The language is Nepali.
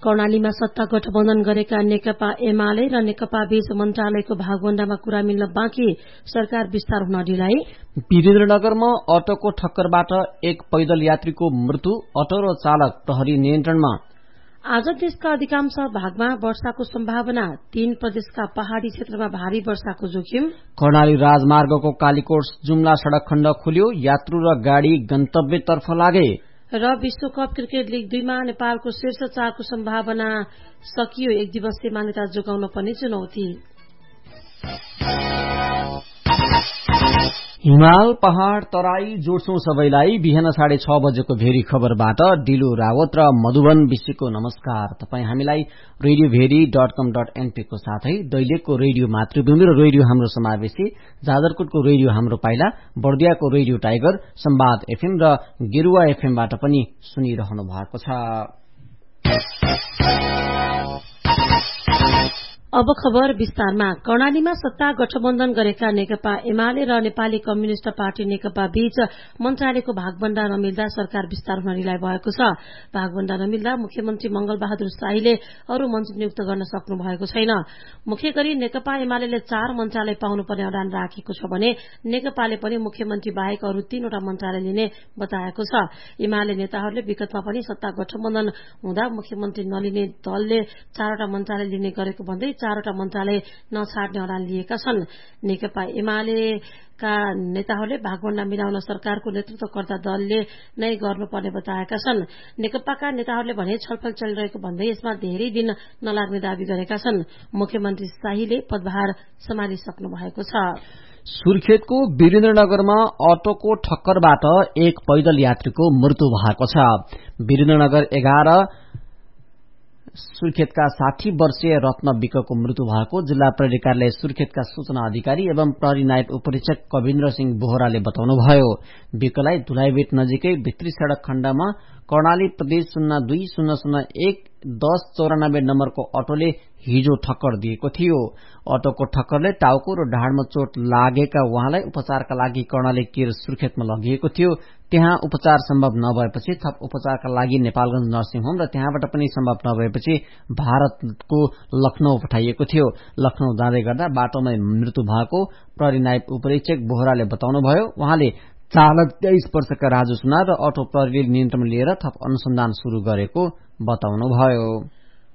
कर्णालीमा सत्ता गठबन्धन गरेका नेकपा एमाले र नेकपा बीच मन्त्रालयको भागवण्डामा कुरा मिल्न बाँकी, सरकार विस्तार हुन ढिलाइ। वीरेन्द्रनगरमा अटोको ठक्करबाट एक पैदल यात्रीको मृत्यु, अटो र चालक प्रहरी नियन्त्रणमा। आज देशका अधिकांश भागमा वर्षाको सम्भावना, 3 प्रदेशका पहाड़ी क्षेत्रमा भारी वर्षाको जोखिम। कर्णाली राजमार्गको कालीकोट जुम्ला सड़क खण्ड खुल्यो, यात्रु र गाड़ी गन्तव्यतर्फ लागे। र विश्वकप क्रिकेट लीग 2 मा नेपालको शीर्ष 4 को सम्भावना सकियो, 1 दिवसीय मान्यता जोगाउन पर्ने चुनौती। हिमाल पहाड़ तराई जोड्छौं सबैलाई। बिहान 6:30 बजेको भेरी खबरबाट डिलु रावत र मधुबन विश्वको नमस्कार। तपाई हामीलाई radioveri.com.np को साथै दैलेखको रेडियो मातृभूमि र रेडियो हाम्रो समावेशी, जाजरकोटको रेडियो हाम्रो पाइला, बर्दियाको रेडियो टाइगर, संवाद एफएम र गेरुवा एफएमबाट पनि सुनिरहनु भएको छ। अब खबर विस्तारमा। कर्णालीमा सत्ता गठबन्धन गरेका नेकपा एमाले र नेपाली कम्युनिष्ट पार्टी नेकपा बीच मन्त्रालयको भागवण्डा नमिल्दा सरकार विस्तार हुन ढिलाइ भएको छ। भागवण्डा नमिल्दा मुख्यमन्त्री मंगल बहादुर शाहीले अरू मन्त्री नियुक्त गर्न सक्नु भएको छैन। मुख्य गरी नेकपा एमाले 4 मन्त्रालय पाउनुपर्ने अडान राखेको छ भने नेकपाले पनि मुख्यमन्त्री बाहेक अरू 3 वटा मन्त्रालय लिने बताएको छ। एमाले नेताहरूले विगतमा पनि सत्ता गठबन्धन हुँदा मुख्यमन्त्री नलिने दलले 4 वटा मन्त्रालय लिने गरेको भन्दै 4 वटा मन्त्रालय नछाड्ने अडान लिएका छन्। नेकपा एमालेका नेताहरूले भागवण्डा मिलाउन सरकारको नेतृत्वकर्ता दलले नै गर्नुपर्ने बताएका छन्। नेकपाका नेताहरूले भने छलफल चलिरहेको भन्दै यसमा धेरै दिन नलाग्ने दावी गरेका छन्। मुख्यमन्त्री शाहीले पदभार सम्हालिसक्नु भएको छ। सुर्खेतको वीरेन्द्रनगरमा अटोको ठक्करबाट एक पैदल यात्रीको मृत्यु भएको छ। वीरेन्द्रनगर 11 सुर्खेतका 60 वर्षीय रत्न विकको मृत्यु भएको जिल्ला प्रहरी कार्यालय सुर्खेतका सूचना अधिकारी एवं प्रहरी नायब उपरीक्षक कविन्द्र सिंह बोहराले बताउनुभयो। विकलाई धुलाईबेट नजिकै भित्री सड़क खण्डमा कर्णाली प्रदेश 0200011094 नम्बरको अटोले हिजो ठक्कर दिएको थियो। अटोको ठक्करले टाउको र ढाडमा चोट लागेका उहाँलाई उपचारका लागि कर्णाली केयर सुर्खेतमा लगिएको थियो। त्यहाँ उपचार सम्भव नभएपछि थप उपचारका लागि नेपालगंज नर्सिङ होम र त्यहाँबाट पनि सम्भव नभएपछि भारतको लखनऊ पठाइएको थियो। लखनऊ जाँदै गर्दा बाटोमै मृत्यु भएको प्रहरी नायब उपरीक्षक बोहराले बताउनुभयो। उहाँले चालक 23 वर्षका राजु सुनार र अटो प्रहरीले नियन्त्रणमा लिएर थप अनुसन्धान शुरू गरेको बताउनुभयो।